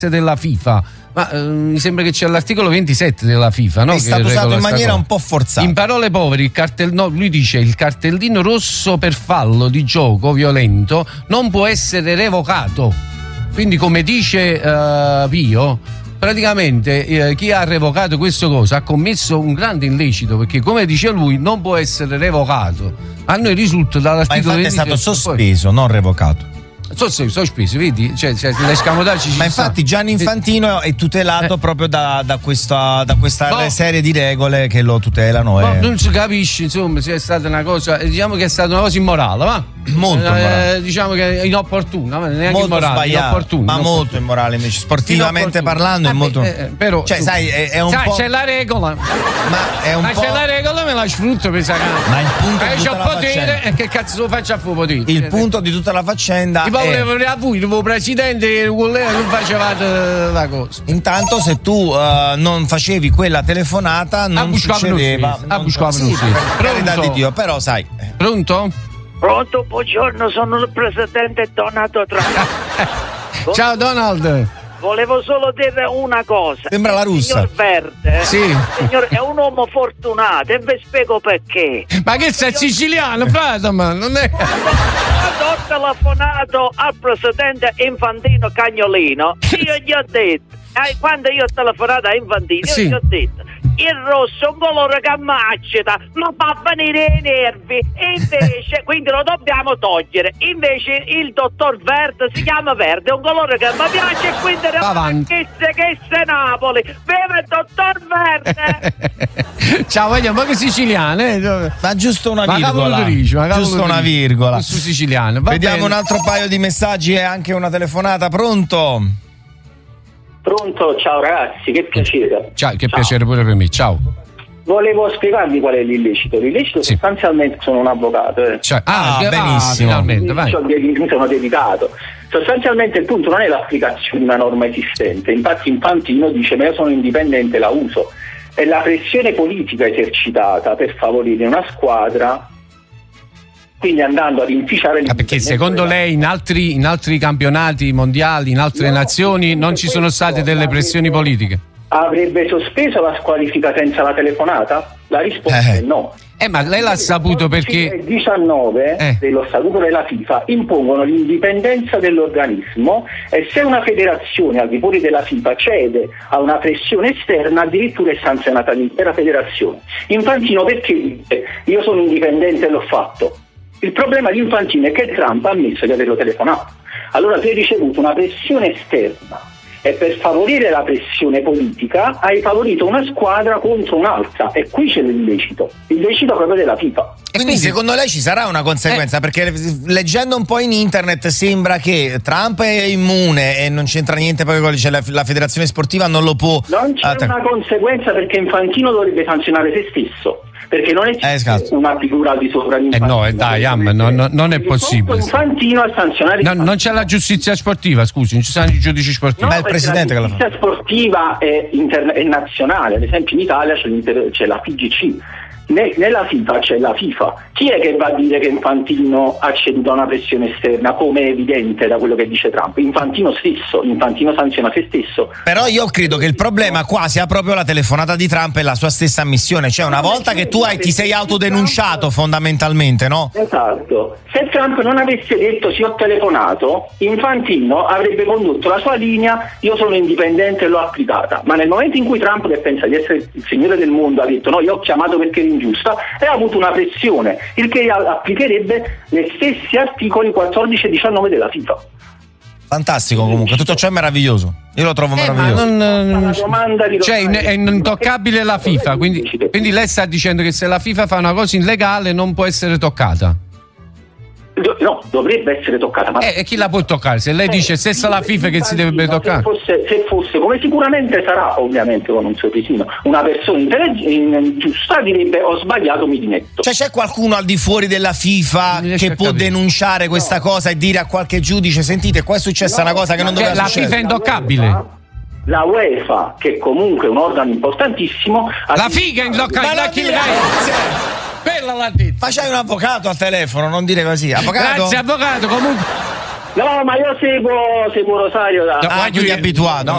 della FIFA. Ma mi sembra che c'è l'articolo 27 della FIFA, no? È stato usato in maniera un po' forzata. In parole povere, lui dice il cartellino rosso per fallo di gioco violento non può essere revocato. Quindi, come dice Pio, praticamente chi ha revocato questa cosa ha commesso un grande illecito, perché, come dice lui, non può essere revocato. A noi risulta dall'articolo 27. Ma infatti è stato sospeso, non revocato. Sospeso, vedi? Cioè, l'escamotaggio ma infatti Gianni Infantino è tutelato proprio da questa serie di regole che lo tutelano. Non si capisce, insomma, se è stata una cosa, diciamo che è stata una cosa immorale, va? Molto immorale. Diciamo che è inopportuna, neanche molto immorale, sbagliato, inopportuna, ma molto immorale invece, sportivamente parlando è molto. Però, cioè, sai, è un po'. C'è la regola. Ma è un po'. C'è la regola, me la sfrutto per sacare. Ma il punto di tutta c'ho la potere faccenda. e che cazzo lo faccio a fuoco potere? Il punto di tutta la faccenda a voi, il presidente, non facevate la cosa. Intanto, se tu non facevi quella telefonata, non succedeva. Sì, per carità di Dio, però sai. Pronto? Pronto, buongiorno, sono il presidente Donato Trump. Ciao Donald. Volevo solo dire una cosa. Sembra la russa. Il signor Verde sì. È un uomo fortunato e vi spiego perché. Ma che sei siciliano, frate, ma non è. Quando ho telefonato al presidente Infantino Cagnolino, io gli ho detto, quando io ho telefonato a Infantino, io gli ho detto, il rosso è un colore che m'accita, ma fa venire i nervi, e invece, quindi lo dobbiamo togliere. Invece il dottor Verde si chiama Verde, è un colore che mi piace, e quindi che se Napoli, viva il dottor Verde. Ciao, vediamo, ma che siciliano, ma giusto una virgola, giusto una virgola su siciliano. Vediamo un altro paio di messaggi e anche una telefonata. Pronto? Pronto, ciao ragazzi, che piacere. Ciao, che piacere pure per me, ciao. Volevo spiegarvi qual è l'illecito. L'illecito sostanzialmente sono un avvocato. Benissimo. Mi sono dedicato. Sostanzialmente il punto non è l'applicazione di una norma esistente. Infatti Infantino dice ma io sono indipendente, la uso. È la pressione politica esercitata per favorire una squadra, quindi andando ad inficiare perché secondo lei in altri campionati mondiali, in altre nazioni non ci sono state delle pressioni politiche? Avrebbe sospeso la squalifica senza la telefonata? La risposta è no. Ma lei l'ha saputo perché il 19 dello statuto della FIFA impongono l'indipendenza dell'organismo, e se una federazione al di fuori della FIFA cede a una pressione esterna, addirittura è sanzionata l'intera federazione. Infantino perché dice io sono indipendente e l'ho fatto? Il problema di Infantino è che Trump ha ammesso di averlo telefonato. Allora tu hai ricevuto una pressione esterna e per favorire la pressione politica hai favorito una squadra contro un'altra, e qui c'è l'illecito proprio della FIFA. E quindi secondo lei ci sarà una conseguenza? Perché leggendo un po' in internet sembra che Trump è immune e non c'entra niente, poi la federazione sportiva non lo può. Non c'è una conseguenza, perché Infantino dovrebbe sanzionare se stesso, perché non è una figura di sovranità. No, dai, non è possibile. Infantino a sanzionare. Non c'è la giustizia sportiva, scusi, non ci sono i giudici sportivi. Ma è il presidente che la fa. La giustizia sportiva è nazionale, ad esempio in Italia c'è la FIGC. Nella FIFA c'è la FIFA. Chi è che va a dire che Infantino ha ceduto a una pressione esterna, come è evidente da quello che dice Trump? Infantino sanziona se stesso. Però io credo che il problema qua sia proprio la telefonata di Trump e la sua stessa ammissione. Cioè, una volta che tu ti sei autodenunciato fondamentalmente, no? Esatto. Se Trump non avesse detto sì, ho telefonato, Infantino avrebbe condotto la sua linea, io sono indipendente e l'ho applicata. Ma nel momento in cui Trump, che pensa di essere il signore del mondo, ha detto no, io ho chiamato perché ero ingiusta, e ha avuto una pressione, il che applicherebbe gli stessi articoli 14 e 19 della FIFA. Fantastico, comunque, tutto ciò è meraviglioso. Io lo trovo meraviglioso. Cioè è intoccabile la FIFA, quindi lei sta dicendo che se la FIFA fa una cosa illegale non può essere toccata. No, dovrebbe essere toccata. Ma e chi la può toccare? Se lei dice stessa la FIFA che si dovrebbe toccare. Se fosse, come sicuramente sarà, ovviamente con un sorrisino, una persona giusta, direbbe ho sbagliato, mi dimetto. Cioè c'è qualcuno al di fuori della FIFA che può denunciare questa cosa e dire a qualche giudice sentite qua è successa una cosa che non doveva succedere? La FIFA è intoccabile. La UEFA, che comunque è un organo importantissimo, la figa è intoccabile. Bella l'ha detto. Ma c'hai un avvocato al telefono, non dire così. Avvocato? Grazie avvocato, comunque No, ma io seguo Rosario da... quindi abituato. No,